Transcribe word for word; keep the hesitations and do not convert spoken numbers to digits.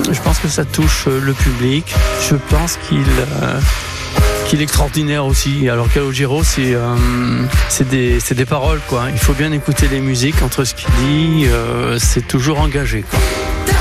je pense que ça touche le public. Je pense qu'il... Euh, qu'il est extraordinaire aussi. Alors Calogero, c'est, euh, c'est, des, c'est des paroles, quoi. Il faut bien écouter les musiques entre ce qu'il dit. Euh, c'est toujours engagé, quoi.